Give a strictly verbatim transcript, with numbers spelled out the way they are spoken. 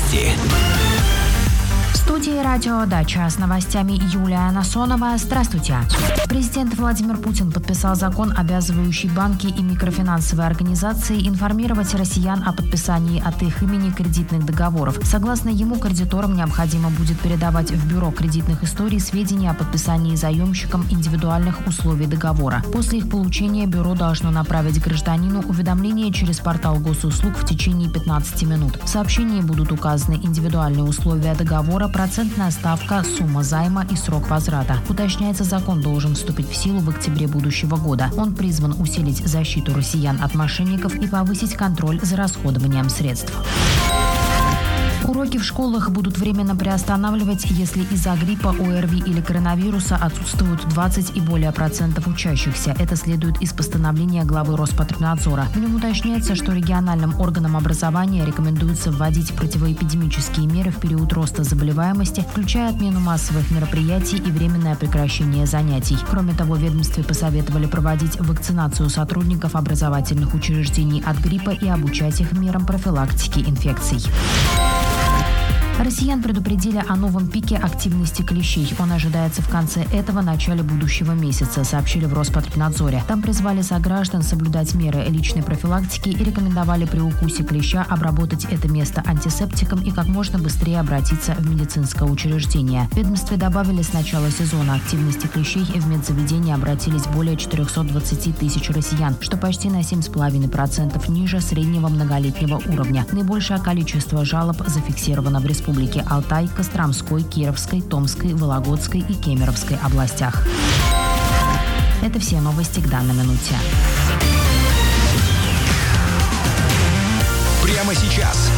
Новости. В студии «Радио Дача» с новостями Юлия Насонова. Здравствуйте. Президент Владимир Путин подписал закон, обязывающий банки и микрофинансовые организации информировать россиян о подписании от их имени кредитных договоров. Согласно ему, кредиторам необходимо будет передавать в Бюро кредитных историй сведения о подписании заемщиком индивидуальных условий договора. После их получения Бюро должно направить гражданину уведомление через портал госуслуг в течение пятнадцати минут. В сообщении будут указаны индивидуальные условия договора, процентная ставка, сумма займа и срок возврата. Уточняется, закон должен вступить в силу в октябре будущего года. Он призван усилить защиту россиян от мошенников и повысить контроль за расходованием средств. Уроки в школах будут временно приостанавливать, если из-за гриппа, ОРВИ или коронавируса отсутствуют двадцать и более процентов учащихся. Это следует из постановления главы Роспотребнадзора. В нем уточняется, что региональным органам образования рекомендуется вводить противоэпидемические меры в период роста заболеваемости, включая отмену массовых мероприятий и временное прекращение занятий. Кроме того, в ведомстве посоветовали проводить вакцинацию сотрудников образовательных учреждений от гриппа и обучать их мерам профилактики инфекций. Россиян предупредили о новом пике активности клещей. Он ожидается в конце этого – начале будущего месяца, сообщили в Роспотребнадзоре. Там призвали сограждан соблюдать меры личной профилактики и рекомендовали при укусе клеща обработать это место антисептиком и как можно быстрее обратиться в медицинское учреждение. В ведомстве добавили, с начала сезона активности клещей в медзаведении обратились более четырехсот двадцати тысяч россиян, что почти на семь целых пять десятых процента ниже среднего многолетнего уровня. Наибольшее количество жалоб зафиксировано в республике. Республики Алтай, Костромской, Кировской, Томской, Вологодской и Кемеровской областях. Это все новости к данной минуте. Прямо сейчас